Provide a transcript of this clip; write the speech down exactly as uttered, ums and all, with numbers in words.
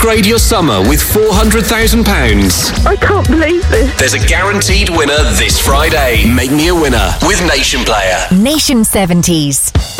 Upgrade your summer with four hundred thousand pounds. I can't believe this. There's a guaranteed winner this Friday. Make me a winner with Nation Player. Nation seventies.